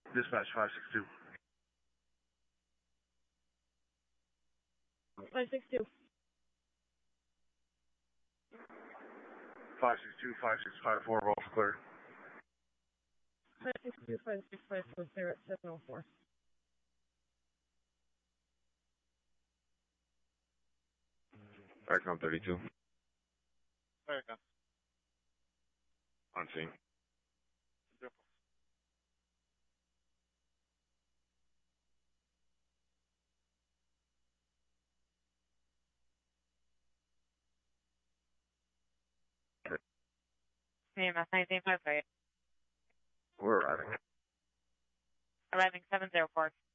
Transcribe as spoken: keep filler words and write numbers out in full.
Dispatch five six two. five six two. five six two, five six five four, roll for clear. five six two, five six five four, clear at seven oh four. Aircom thirty-two. Aircom. On scene. C M S nineteen five eight. We're arriving. Arriving seven zero four.